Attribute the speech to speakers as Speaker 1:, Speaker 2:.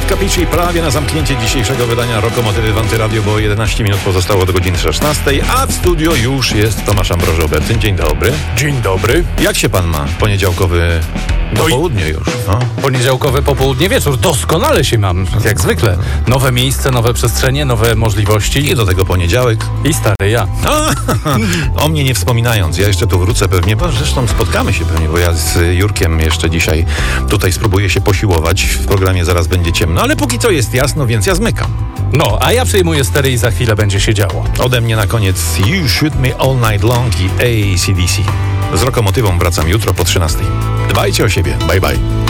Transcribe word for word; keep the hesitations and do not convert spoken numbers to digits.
Speaker 1: Capici prawie na zamknięcie dzisiejszego wydania Rokomotywy w Antyradio, bo jedenaście minut pozostało do godziny szesnastej, a w studio już jest Tomasz Ambroży-Obertyn. Dzień dobry.
Speaker 2: Dzień dobry.
Speaker 1: Jak się pan ma w poniedziałkowy popołudnie już? No?
Speaker 2: Poniedziałkowe popołudnie, wieczór. Doskonale się mam, jak zwykle. Nowe miejsce, nowe przestrzenie, nowe możliwości.
Speaker 1: I do tego poniedziałek.
Speaker 2: I stary ja.
Speaker 1: A, o mnie nie wspominając, ja jeszcze tu wrócę pewnie, bo zresztą spotkamy się pewnie, bo ja z Jurkiem jeszcze dzisiaj tutaj spróbuję się posiłować. W programie zaraz będzie ciemno, ale póki co jest jasno, więc ja zmykam.
Speaker 2: No, a ja przejmuję stery i za chwilę będzie się działo.
Speaker 1: Ode mnie na koniec You Shoot Me All Night Long i A C D C. Z Rokomotywą wracam jutro po trzynastej. Dbajcie o siebie. Bye bye.